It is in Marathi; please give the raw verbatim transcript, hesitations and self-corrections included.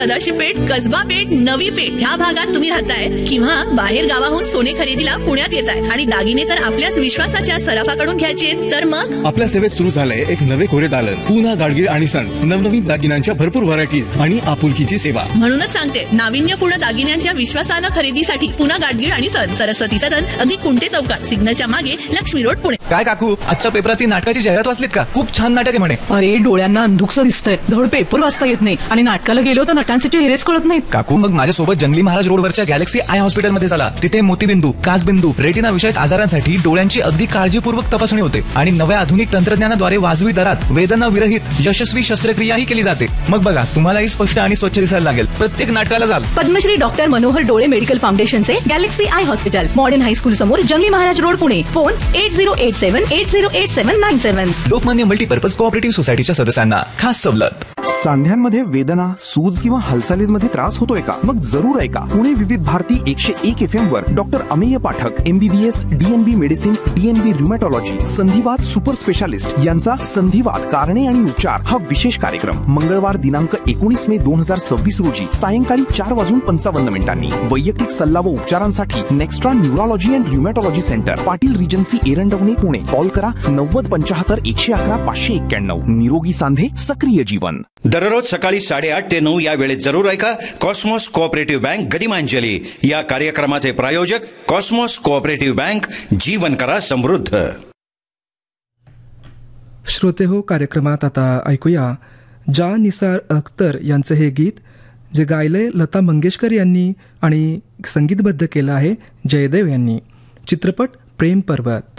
सदाशिव पेठ, कसबा पेठ, नवी पेठ ह्या भागात तुम्ही राहताय किंवा बाहेर गावाहून सोने खरेदीला पुण्यात येताय आणि दागिने तर आपल्याच विश्वासाच्या सराफाकडून घ्यायचे, तर मग आपल्या सेवेत सुरू झालंय एक नवे कोरे दालन, पुना गाडगीळ आणि सन्स. नवनवीन दागिन्यांच्या भरपूर व्हरायटीज आणि आपुलकीची सेवा. म्हणूनच सांगते, नाविन्यपूर्ण दागिन्यांच्या विश्वासानं खरेदीसाठी पुना गाडगीळ आणि सन्स, सरस्वती सदन, अगदी कुंटे चौकात, सिग्नलच्या मागे, लक्ष्मी रोड, पुणे. काय काकू, आजच्या पेपरात नाटकाची जाहिरात वाचलीत का? खूप छान नाटक आहे म्हणे. अरे डोळ्यांना अंधुकसं दिसतंय, धड पेपर वाचता येत नाही आणि नाटकाला गेलो तर नटांचे चेहरेच कळत नाहीत. काकू, मग माझ्यासोबत जंगली महाराज रोडवरच्या गॅलेक्सी आय हॉस्पिटलमध्ये चला. तिथे मोतीबिंदू, काचबिंदू, रेटिना विषयक आजारांसाठी डोळ्यांची अगदी काळजीपूर्वक तपासणी होते आणि नव्या आधुनिक तंत्रज्ञानाद्वारे वाजवी दरात वेदना विरहित यशस्वी शस्त्रक्रियाही केली जाते. मग बघा, तुम्हालाही स्पष्ट आणि स्वच्छ दिसायला लागेल. प्रत्येक नाटकाला जाल. पद्मश्री डॉक्टर मनोहर डोळे मेडिकल फाउंडेशनचे Galaxy I hospital, modern high school समोर, जंगली Maharaj road, Pune. Phone at zero eight seven eight zero eight seven nine seven. Lokmanya multipurpose cooperative सोसायटीच्या सदस्यांना खास सवलत. सांध्यांमध्ये वेदना, सूज किंवा हालचालीमध्ये त्रास होतोय का? मग जरूर ऐका. पुणे विविध भारती एकशे एक एफ एम वर doctor Amey Pathak, MBBS, DNB medicine, DNB र्युमॅटॉलॉजी, संधिवात super specialist यांचा संधिवात कारणे आणि उपचार हा विशेष कार्यक्रम मंगळवार दिनांक एकोणीस मे दोन हजार सव्वीस रोजी सायंकाळी चार वाजून पंचावन्न मिनिटांनी. वैयक्तिक सल्ला व उपचारांसाठी नेक्स्ट्रॉन neurology and र्युमॅटॉलॉजी centre, Patil regency, Erandwane, Pune. Call करा नव्वद पंच्याहत्तर एकशे अकरा पाचशे एक्क्याण्णव. निरोगी सांधे, सक्रिय जीवन. दररोज सकाळी साडेआठ ते नऊ या वेळेत जरूर ऐका कॉस्मॉस कोऑपरेटिव्ह बँक गदिमांजली या कार्यक्रमाचे प्रायोजक कॉस्मॉस कोऑपरेटिव्ह बँक. जीवन करा समृद्ध. श्रोते हो, कार्यक्रमात आता ऐकूया जा निसार अख्तर यांचं हे गीत, जे गायलंय लता मंगेशकर यांनी आणि संगीतबद्ध केलं आहे जयदेव यांनी. चित्रपट प्रेम पर्वत.